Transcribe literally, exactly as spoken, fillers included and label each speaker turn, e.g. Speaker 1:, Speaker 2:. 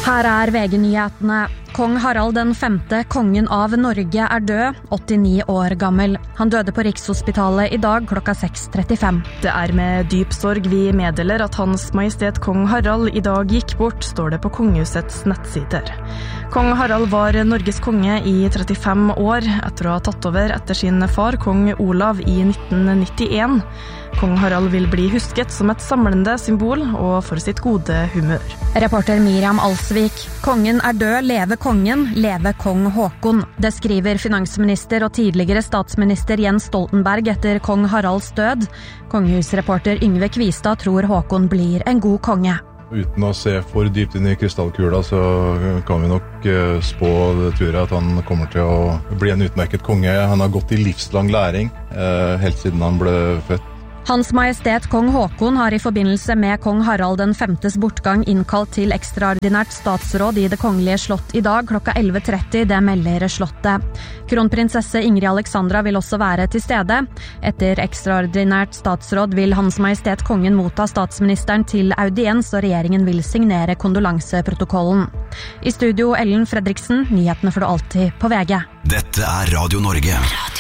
Speaker 1: Her er V G-nyhetene. Kong Harald den femte, kongen av Norge, er død, åttini år gammel. Han døde på Rikshospitalet i dag klokka seks trettifem.
Speaker 2: Det er med dyp sorg vi meddeler at Hans Majestet Kong Harald i dag gikk bort, står det på kongehusets nettsider. Kong Harald var Norges konge i trettifem år, etter å ha tatt over etter sin far, kong Olav, i nitten nittien. Kong Harald vil bli husket som et samlende symbol og for sitt gode humør.
Speaker 1: Reporter Miriam Alsvik. Kongen er død, leve kongen, leve kong Håkon. Det skriver finansminister og tidligere statsminister Jens Stoltenberg etter kong Haralds død. Kongehusreporter Yngve Kvistad tror Håkon blir en god konge.
Speaker 3: Uten å se for dypt inn i krystallkula så kan vi nok spå, det tror jeg, at han kommer til å bli en utmerket konge. Han har gått i livslang læring, helt siden han ble født.
Speaker 1: Hans Majestet Kong Håkon har i forbindelse med kong Harald den femtes bortgang innkalt til ekstraordinært statsråd i det kongelige slott i dag klokka elleve tretti, det melder slottet. Kronprinsesse Ingrid Alexandra vil også være til stede. Etter ekstraordinært statsråd vil Hans Majestet Kongen motta statsministeren til audiens, og regjeringen vil signere kondolanseprotokollen. I studio Ellen Fredriksen, nyhetene får du alltid på V G.
Speaker 4: Dette er Radio Norge.